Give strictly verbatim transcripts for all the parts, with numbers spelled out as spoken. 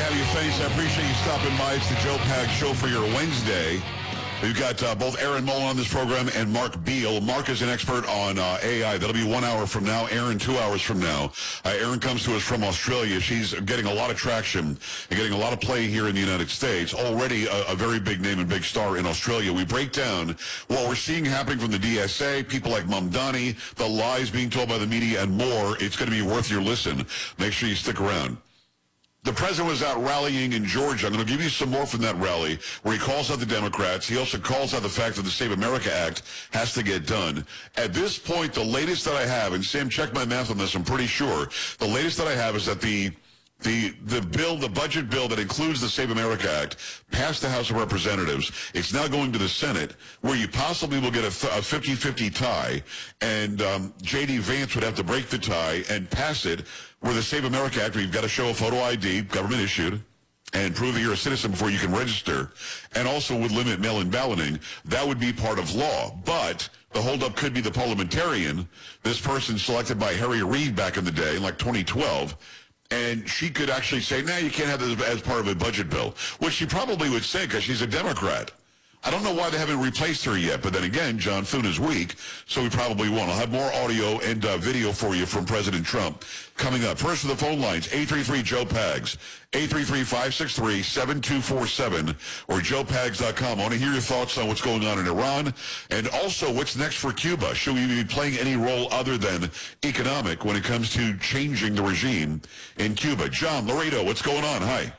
have you. Thanks. I appreciate you stopping by. It's the Joe Pag Show for your Wednesday. We've got uh, both Aaron Mullen on this program and Mark Beal. Mark is an expert on uh, A I. That'll be one hour from now. Aaron, two hours from now. Uh, Aaron comes to us from Australia. She's getting a lot of traction and getting a lot of play here in the United States. Already a, a very big name and big star in Australia. We break down what we're seeing happening from the D S A, people like Mamdani, the lies being told by the media, and more. It's going to be worth your listen. Make sure you stick around. The president was out rallying in Georgia. I'm going to give you some more from that rally where he calls out the Democrats. He also calls out the fact that the Save America Act has to get done. At this point, the latest that I have, and Sam, check my math on this, I'm pretty sure, the latest that I have is that the The the bill, the budget bill that includes the Save America Act, passed the House of Representatives. It's now going to the Senate, where you possibly will get a fifty-fifty tie, and um, J D. Vance would have to break the tie and pass it, where the Save America Act, where you've got to show a photo I D, government issued, and prove that you're a citizen before you can register, and also would limit mail-in balloting. That would be part of law. But the holdup could be the parliamentarian, this person selected by Harry Reid back in the day, in like twenty twelve, and she could actually say, nah, you can't have this as part of a budget bill, which she probably would say because she's a Democrat. I don't know why they haven't replaced her yet, but then again, John Thune is weak, so we probably won't. I'll have more audio and uh, video for you from President Trump coming up. First to the phone lines, eight three three, Joe Pags, eight three three, five six three, seven two four seven, or joe pags dot com. I want to hear your thoughts on what's going on in Iran, and also what's next for Cuba. Should we be playing any role other than economic when it comes to changing the regime in Cuba? John, Laredo, what's going on? Hi.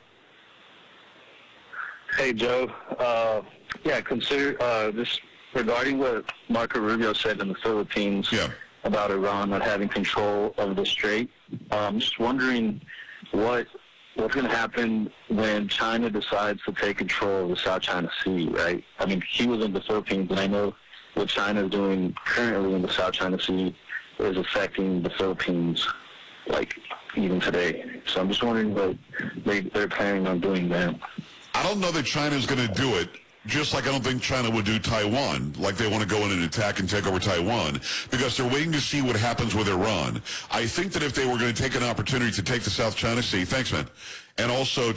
Hey, Joe. Uh, yeah, consider uh, this regarding what Marco Rubio said in the Philippines yeah. about Iran not having control of the Strait. I'm um, just wondering what what's going to happen when China decides to take control of the South China Sea, right? I mean, he was in the Philippines, and I know what China is doing currently in the South China Sea is affecting the Philippines, like, even today. So I'm just wondering what they, they're planning on doing then. I don't know that China's going to do it, just like I don't think China would do Taiwan, like they want to go in and attack and take over Taiwan, because they're waiting to see what happens with Iran. I think that if they were going to take an opportunity to take the South China Sea, thanks, man, and also